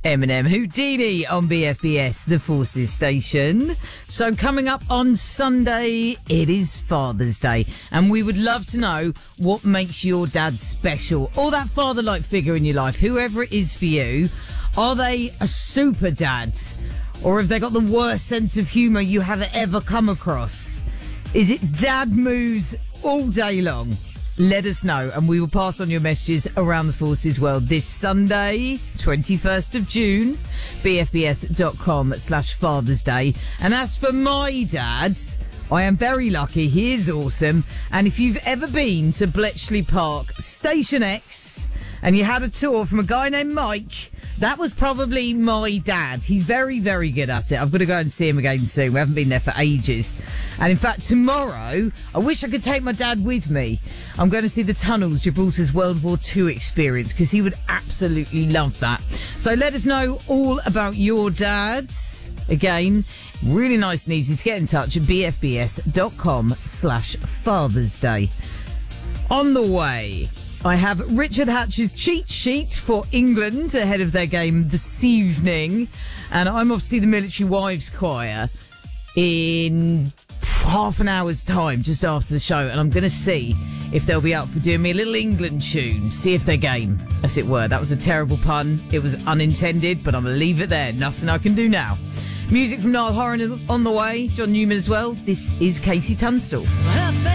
Eminem Houdini on BFBS, the Forces station. So coming up on Sunday, it is Father's Day, and we would love to know what makes your dad special, or that father-like figure in your life, whoever it is for you. Are they a super dad, or have they got the worst sense of humour you have ever come across? Is it dad moves all day long? Let us know, and we will pass on your messages around the Forces world this Sunday, 21st of June, bfbs.com/Father's Day. And as for my dad, I am very lucky. He is awesome. And if you've ever been to Bletchley Park, Station X, and you had a tour from a guy named Mike, that was probably my dad. He's very, very good at it. I've got to go and see him again soon. We haven't been there for ages. And in fact, tomorrow, I wish I could take my dad with me. I'm going to see the tunnels, Gibraltar's World War II experience, because he would absolutely love that. So let us know all about your dads. Again, really nice and easy to get in touch at bfbs.com/Father's Day. On the way, I have Richard Hatch's cheat sheet for England ahead of their game this evening. And I'm off to see the Military Wives Choir in half an hour's time, just after the show. And I'm going to see if they'll be up for doing me a little England tune. See if they're game, as it were. That was a terrible pun. It was unintended, but I'm going to leave it there. Nothing I can do now. Music from Niall Horan on the way. John Newman as well. This is Casey Tunstall.